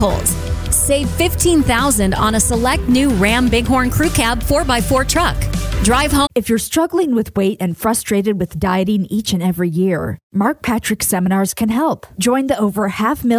Save $15,000 on a select new Ram Bighorn Crew Cab 4x4 truck. Drive home. If you're struggling with weight and frustrated with dieting each and every year, Mark Patrick Seminars can help. Join the over 500,000